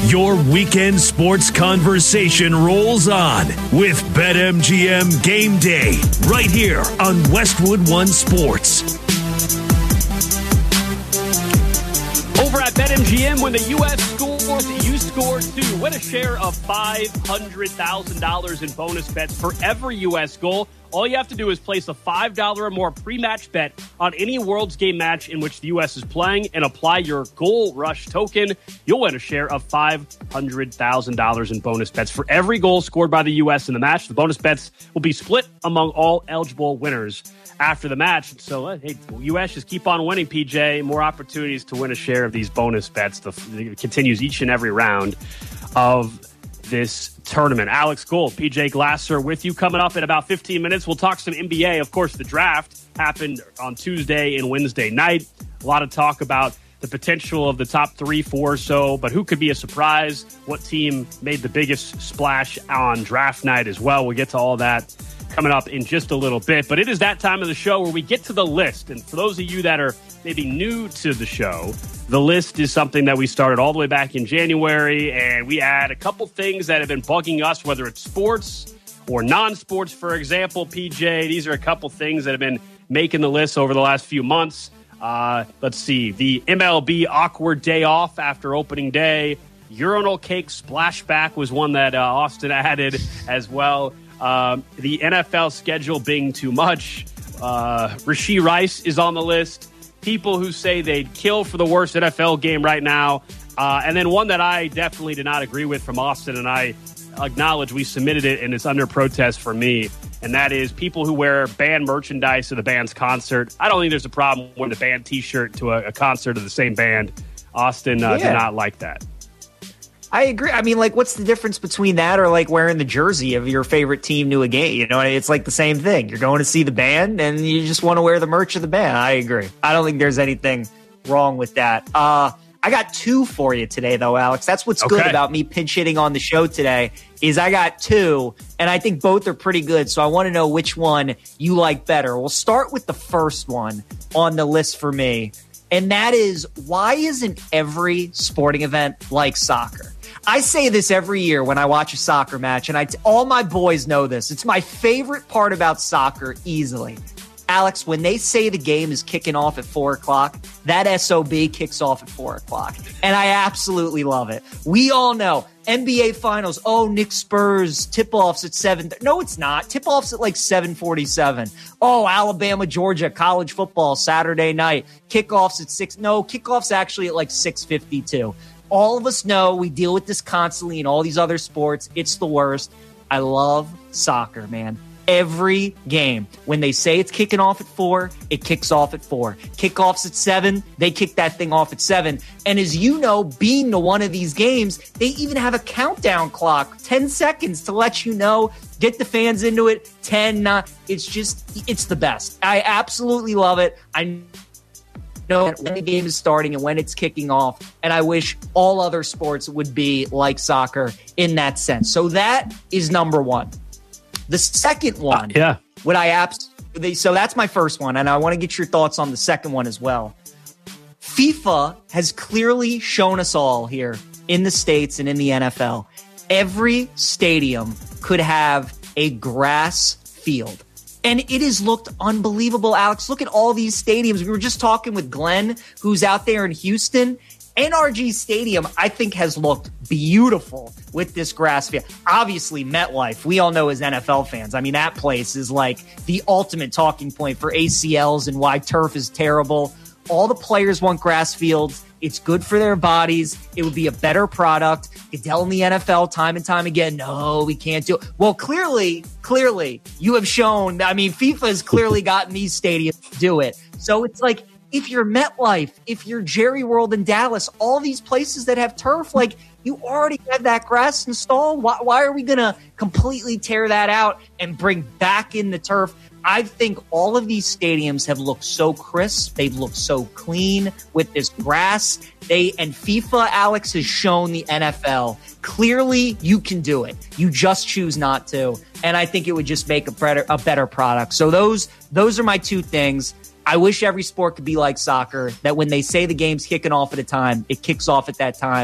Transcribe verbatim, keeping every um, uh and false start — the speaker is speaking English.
Your weekend sports conversation rolls on with BetMGM Game Day right here on Westwood One Sports. Over at BetMGM, when the U S scores, you score too. Win a share of five hundred thousand dollars in bonus bets for every U S goal. All you have to do is place a five dollars or more pre-match bet on any World's Game match in which the U S is playing and apply your Goal Rush token. You'll win a share of five hundred thousand dollars in bonus bets for every goal scored by the U S in the match. The bonus bets will be split among all eligible winners after the match. So, uh, hey, U S just keep on winning, P J. More opportunities to win a share of these bonus bets. The, it continues each and every round of this tournament. Alex Gold, P J Glasser with you coming up in about fifteen minutes. We'll talk some N B A. Of course, the draft happened on Tuesday and Wednesday night. A lot of talk about the potential of the top three, four or so, but who could be a surprise? What team made the biggest splash on draft night as well? We'll get to all that coming up in just a little bit. But it is that time of the show where we get to the list. And for those of you that are maybe new to the show, the list is something that we started all the way back in January, and we add a couple things that have been bugging us, whether it's sports or non-sports, for example. P J, these are a couple things that have been making the list over the last few months. Uh, let's see. The M L B awkward day off after opening day. Urinal cake splashback was one that uh, Austin added as well. Um, the N F L schedule being too much. Uh, Rashee Rice is on the list. People who say they'd kill for the worst N F L game right now. Uh, and then one that I definitely did not agree with from Austin, and I acknowledge we submitted it, and it's under protest for me, and that is people who wear band merchandise to the band's concert. I don't think there's a problem wearing the band T-shirt to a, a concert of the same band. Austin uh, yeah. did not like that. I agree. I mean, like, what's the difference between that or like wearing the jersey of your favorite team to a game? You know, it's like the same thing. You're going to see the band and you just want to wear the merch of the band. I agree. I don't think there's anything wrong with that. Uh, I got two for you today, though, Alex. That's what's okay. good about me pinch hitting on the show today is I got two, and I think both are pretty good. So I want to know which one you like better. We'll start with the first one on the list for me, and that is, why isn't every sporting event like soccer? I say this every year when I watch a soccer match, and I t- all my boys know this. It's my favorite part about soccer, easily. Alex, when they say the game is kicking off at four o'clock, that S O B kicks off at four o'clock. And I absolutely love it. We all know N B A Finals. Oh, Knicks Spurs tip-offs at seven. No, it's not. Tip-offs at like seven forty-seven. Oh, Alabama, Georgia, college football, Saturday night. Kickoffs at six. No, kickoffs actually at like six fifty-two. All of us know we deal with this constantly in all these other sports. It's the worst. I love soccer, man. Every game, when they say it's kicking off at four, it kicks off at four. Kickoffs at seven, they kick that thing off at seven. And as you know, being to one of these games, they even have a countdown clock, ten seconds to let you know, get the fans into it, ten, nine. It's just, it's the best. I absolutely love it. I know when the game is starting and when it's kicking off, and I wish all other sports would be like soccer in that sense. So that is number one. The second one, uh, yeah. Would I abs- so that's my first one, and I want to get your thoughts on the second one as well. FIFA has clearly shown us all here in the States and in the N F L, every stadium could have a grass field. And it has looked unbelievable, Alex. Look at all these stadiums. We were just talking with Glenn, who's out there in Houston. N R G Stadium, I think, has looked beautiful with this grass field. Obviously, MetLife, we all know as N F L fans. I mean, that place is like the ultimate talking point for A C Ls and why turf is terrible. All the players want grass fields. It's good for their bodies. It would be a better product. You tell in the N F L time and time again, no, we can't do it. Well, clearly, clearly, you have shown, I mean, FIFA has clearly gotten these stadiums to do it. So it's like, if you're MetLife, if you're Jerry World in Dallas, all these places that have turf, like, you already have that grass installed. Why, why are we going to completely tear that out and bring back in the turf? I think all of these stadiums have looked so crisp. They've looked so clean with this grass. They and FIFA, Alex, has shown the N F L clearly you can do it. You just choose not to. And I think it would just make a better, a better product. So those, those are my two things. I wish every sport could be like soccer, that when they say the game's kicking off at a time, it kicks off at that time.